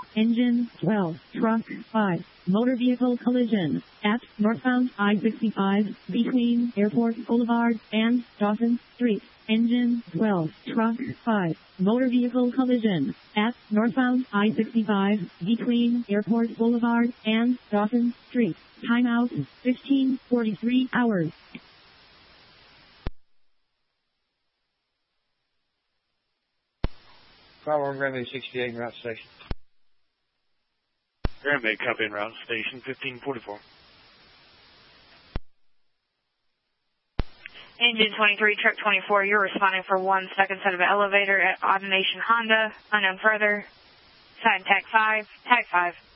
Engine 12. Truck 5. Motor vehicle collision at northbound I-65 between Airport Boulevard and Dawson Street. Engine 12. Truck 5. Motor vehicle collision at northbound I-65 between Airport Boulevard and Dawson Street. Timeout 15:43 hours. Power Remedy 68 route station. Remedy copy en route station 1544. Engine 23, truck 24, you're responding for 1 second set of elevator at Automation Honda. Unknown further. Sign tag 5. Tag 5.